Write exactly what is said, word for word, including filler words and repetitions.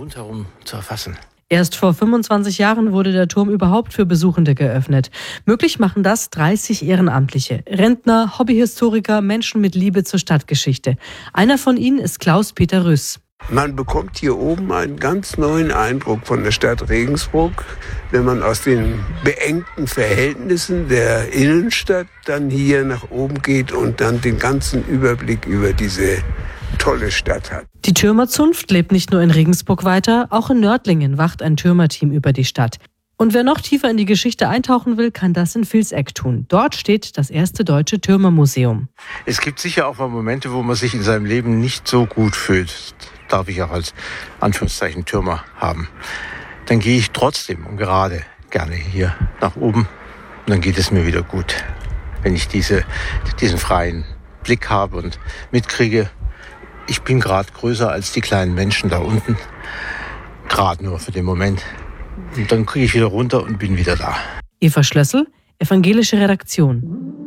rundherum zu erfassen. Erst vor fünfundzwanzig Jahren wurde der Turm überhaupt für Besuchende geöffnet. Möglich machen das dreißig Ehrenamtliche. Rentner, Hobbyhistoriker, Menschen mit Liebe zur Stadtgeschichte. Einer von ihnen ist Klaus-Peter Rüss. Man bekommt hier oben einen ganz neuen Eindruck von der Stadt Regensburg, wenn man aus den beengten Verhältnissen der Innenstadt dann hier nach oben geht und dann den ganzen Überblick über diese tolle Stadt hat. Die Türmerzunft lebt nicht nur in Regensburg weiter, auch in Nördlingen wacht ein Türmerteam über die Stadt. Und wer noch tiefer in die Geschichte eintauchen will, kann das in Vilseck tun. Dort steht das erste deutsche Türmermuseum. Es gibt sicher auch mal Momente, wo man sich in seinem Leben nicht so gut fühlt. Darf ich auch als Anführungszeichen Türmer haben. Dann gehe ich trotzdem und gerade gerne hier nach oben und dann geht es mir wieder gut. Wenn ich diese, diesen freien Blick habe und mitkriege, ich bin gerade größer als die kleinen Menschen da unten. Gerade nur für den Moment. Und dann kriege ich wieder runter und bin wieder da. Eva Schlössel, Evangelische Redaktion.